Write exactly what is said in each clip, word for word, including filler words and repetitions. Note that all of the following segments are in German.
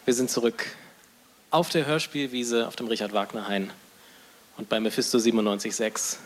Wir sind zurück auf der Hörspielwiese auf dem Richard-Wagner-Hain und bei Mephisto siebenundneunzig Komma sechs.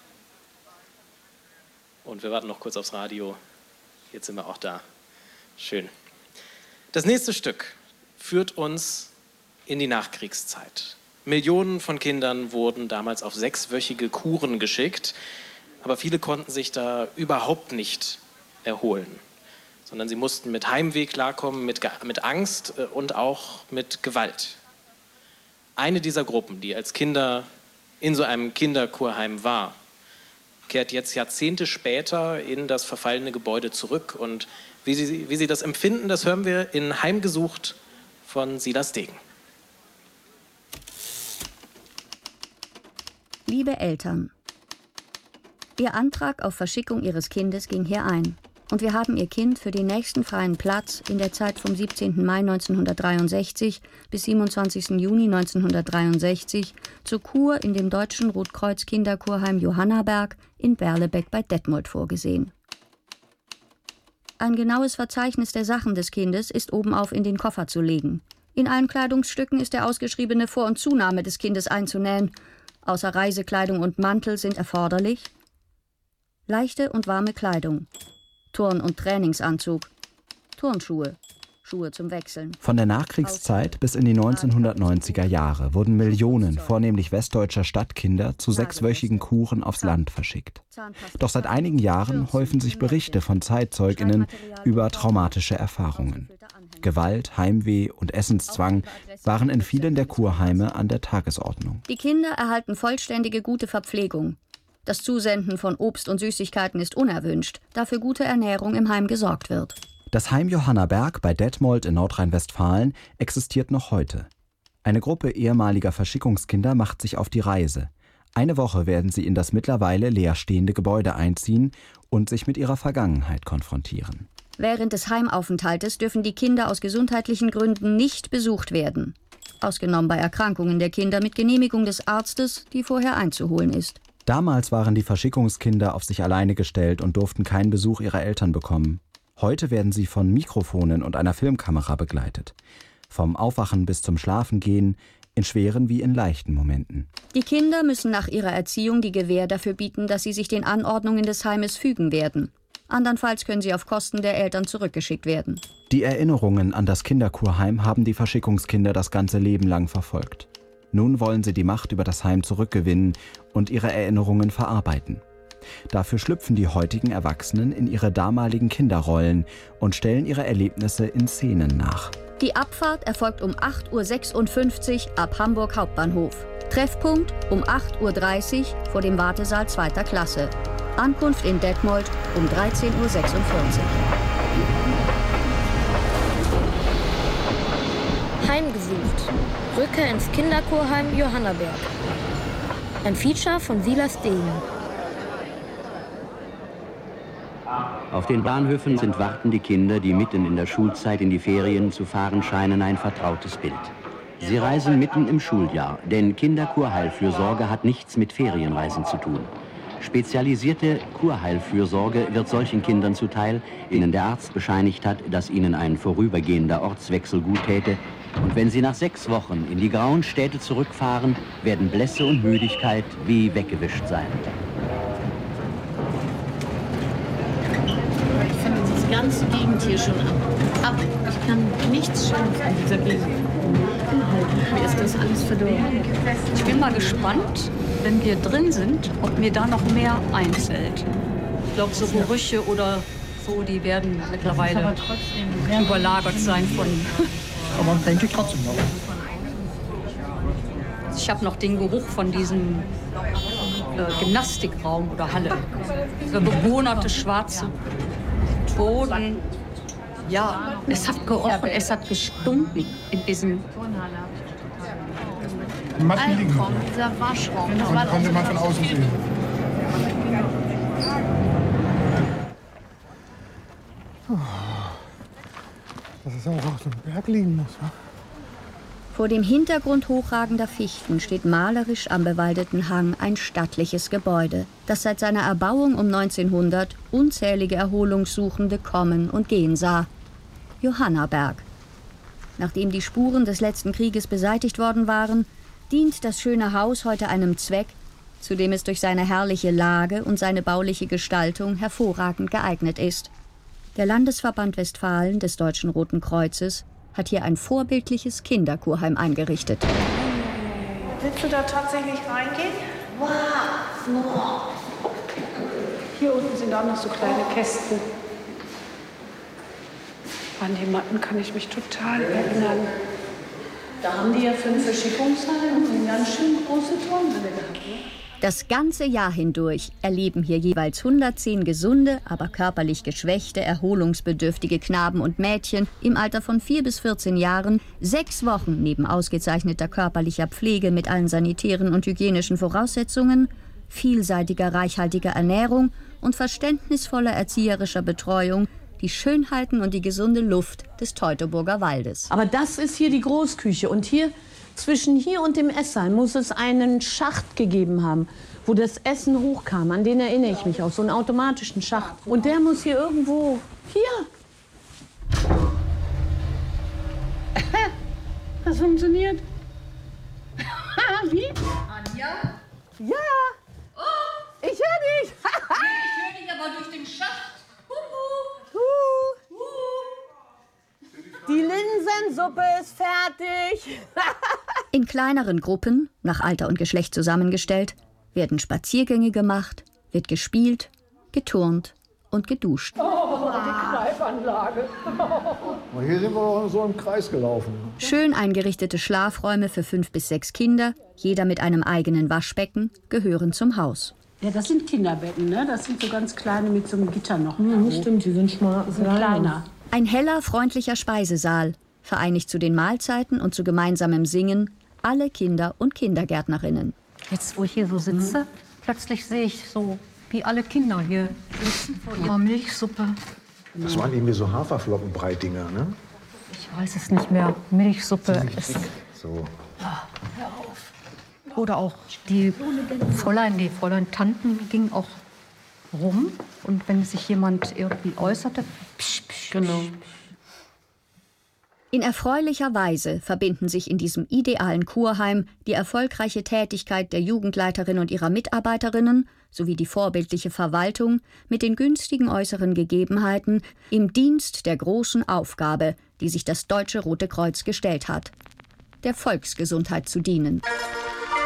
Und wir warten noch kurz aufs Radio. Jetzt sind wir auch da. Schön. Das nächste Stück führt uns in die Nachkriegszeit. Millionen von Kindern wurden damals auf sechswöchige Kuren geschickt, aber viele konnten sich da überhaupt nicht erholen, sondern sie mussten mit Heimweh klarkommen, mit, mit Angst und auch mit Gewalt. Eine dieser Gruppen, die als Kinder in so einem Kinderkurheim war, kehrt jetzt Jahrzehnte später in das verfallene Gebäude zurück. Und wie sie, wie sie das empfinden, das hören wir in Heimgesucht von Silas Degen. Liebe Eltern, Ihr Antrag auf Verschickung Ihres Kindes ging hier ein. Und wir haben Ihr Kind für den nächsten freien Platz in der Zeit vom siebzehnten Mai neunzehnhundertdreiundsechzig bis siebenundzwanzigsten Juni neunzehnhundertdreiundsechzig zur Kur in dem Deutschen Rotkreuz Kinderkurheim Johannaberg in Berlebeck bei Detmold vorgesehen. Ein genaues Verzeichnis der Sachen des Kindes ist obenauf in den Koffer zu legen. In allen Kleidungsstücken ist der ausgeschriebene Vor- und Zunahme des Kindes einzunähen. Außer Reisekleidung und Mantel sind erforderlich leichte und warme Kleidung, Turn- und Trainingsanzug, Turnschuhe, Schuhe zum Wechseln. Von der Nachkriegszeit bis in die neunzehnhundertneunziger Jahre wurden Millionen vornehmlich westdeutscher Stadtkinder zu sechswöchigen Kuren aufs Land verschickt. Doch seit einigen Jahren häufen sich Berichte von ZeitzeugInnen über traumatische Erfahrungen. Gewalt, Heimweh und Essenszwang waren in vielen der Kurheime an der Tagesordnung. Die Kinder erhalten vollständige gute Verpflegung. Das Zusenden von Obst und Süßigkeiten ist unerwünscht, da für gute Ernährung im Heim gesorgt wird. Das Heim Johannaberg bei Detmold in Nordrhein-Westfalen existiert noch heute. Eine Gruppe ehemaliger Verschickungskinder macht sich auf die Reise. Eine Woche werden sie in das mittlerweile leerstehende Gebäude einziehen und sich mit ihrer Vergangenheit konfrontieren. Während des Heimaufenthaltes dürfen die Kinder aus gesundheitlichen Gründen nicht besucht werden. Ausgenommen bei Erkrankungen der Kinder mit Genehmigung des Arztes, die vorher einzuholen ist. Damals waren die Verschickungskinder auf sich alleine gestellt und durften keinen Besuch ihrer Eltern bekommen. Heute werden sie von Mikrofonen und einer Filmkamera begleitet. Vom Aufwachen bis zum Schlafengehen, in schweren wie in leichten Momenten. Die Kinder müssen nach ihrer Erziehung die Gewähr dafür bieten, dass sie sich den Anordnungen des Heimes fügen werden. Andernfalls können sie auf Kosten der Eltern zurückgeschickt werden. Die Erinnerungen an das Kinderkurheim haben die Verschickungskinder das ganze Leben lang verfolgt. Nun wollen sie die Macht über das Heim zurückgewinnen und ihre Erinnerungen verarbeiten. Dafür schlüpfen die heutigen Erwachsenen in ihre damaligen Kinderrollen und stellen ihre Erlebnisse in Szenen nach. Die Abfahrt erfolgt um acht Uhr sechsundfünfzig ab Hamburg Hauptbahnhof. Treffpunkt um acht Uhr dreißig vor dem Wartesaal zweiter Klasse. Ankunft in Detmold um dreizehn Uhr sechsundvierzig. Heimgesucht. Rückkehr ins Kinderkurheim Johannaberg. Ein Feature von Silas Degen. Auf den Bahnhöfen sind wartende Kinder, die mitten in der Schulzeit in die Ferien zu fahren scheinen, ein vertrautes Bild. Sie reisen mitten im Schuljahr, denn Kinderkurheilfürsorge hat nichts mit Ferienreisen zu tun. Spezialisierte Kurheilfürsorge wird solchen Kindern zuteil, denen der Arzt bescheinigt hat, dass ihnen ein vorübergehender Ortswechsel gut täte. Und wenn sie nach sechs Wochen in die grauen Städte zurückfahren, werden Blässe und Müdigkeit wie weggewischt sein. Ich finde diese ganze Gegend hier schon ab. ab. Ich kann nichts Schönes an dieser Gegend halten. Mir ist das alles verdorben. Ich bin mal gespannt, wenn wir drin sind, ob mir da noch mehr einfällt. Ich glaube, so Gerüche oder so, die werden mittlerweile überlagert sein von... Aber denke ich trotzdem noch. Ich habe noch den Geruch von diesem äh, Gymnastikraum oder Halle. Der bewohnerte schwarze Boden. Ja, es hat gerochen, es hat gestunken in diesem... Die Matten liegen. Altraum, dieser Waschraum. Genau, das konnte man von außen sehen. Dass es auch auf dem Berg liegen muss. Ne? Vor dem Hintergrund hochragender Fichten steht malerisch am bewaldeten Hang ein stattliches Gebäude, das seit seiner Erbauung um neunzehnhundert unzählige Erholungssuchende kommen und gehen sah. Johannaberg. Nachdem die Spuren des letzten Krieges beseitigt worden waren, dient das schöne Haus heute einem Zweck, zu dem es durch seine herrliche Lage und seine bauliche Gestaltung hervorragend geeignet ist. Der Landesverband Westfalen des Deutschen Roten Kreuzes hat hier ein vorbildliches Kinderkurheim eingerichtet. Willst du da tatsächlich reingehen? Wow! Hier unten sind auch noch so kleine Kästen. An die Matten kann ich mich total erinnern. Da haben die ja für eine Verschickungshalle eine ganz schön große Turnhalle gehabt. Ne? Das ganze Jahr hindurch erleben hier jeweils hundertzehn gesunde, aber körperlich geschwächte, erholungsbedürftige Knaben und Mädchen im Alter von vier bis vierzehn Jahren sechs Wochen neben ausgezeichneter körperlicher Pflege mit allen sanitären und hygienischen Voraussetzungen, vielseitiger, reichhaltiger Ernährung und verständnisvoller erzieherischer Betreuung die Schönheiten und die gesunde Luft des Teutoburger Waldes. Aber das ist hier die Großküche und hier zwischen hier und dem Esssaal muss es einen Schacht gegeben haben, wo das Essen hochkam. An den erinnere ich mich auch, so einen automatischen Schacht. Und der muss hier irgendwo, hier. Das funktioniert. Wie? Anja? Ja. Oh. Ich höre dich. Nee, ich höre dich aber durch den Schacht. Huhu. Huhu. Die Linsensuppe ist fertig. In kleineren Gruppen, nach Alter und Geschlecht zusammengestellt, werden Spaziergänge gemacht, wird gespielt, geturnt und geduscht. Oh, die Kneifanlage. Und hier sind wir doch so im Kreis gelaufen. Schön eingerichtete Schlafräume für fünf bis sechs Kinder, jeder mit einem eigenen Waschbecken, gehören zum Haus. Ja, das sind Kinderbetten, ne? Das sind so ganz kleine mit so einem Gitter noch. Ja, stimmt, die sind schmal, sind kleiner. Ein heller, freundlicher Speisesaal, vereinigt zu den Mahlzeiten und zu gemeinsamem Singen alle Kinder- und Kindergärtnerinnen. Jetzt, wo ich hier so sitze, mhm. plötzlich sehe ich so, wie alle Kinder hier sitzen vor ihrer Milchsuppe. Das waren irgendwie so Haferflockenbreit-Dinger, ne? Ich weiß es nicht mehr. Milchsuppe ist... So. Ah, hör auf. Oder auch die Fräulein, die Fräulein Tanten ging auch rum. Und wenn sich jemand irgendwie äußerte, psch, psch, genau. In erfreulicher Weise verbinden sich in diesem idealen Kurheim die erfolgreiche Tätigkeit der Jugendleiterin und ihrer Mitarbeiterinnen sowie die vorbildliche Verwaltung mit den günstigen äußeren Gegebenheiten im Dienst der großen Aufgabe, die sich das Deutsche Rote Kreuz gestellt hat: der Volksgesundheit zu dienen.